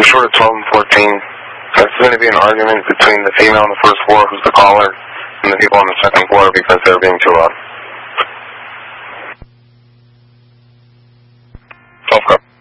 I'm short of 12 and 14. There's going to be an argument between the female on the first floor, who's the caller, and the people on the second floor because they're being too loud. 12 cup.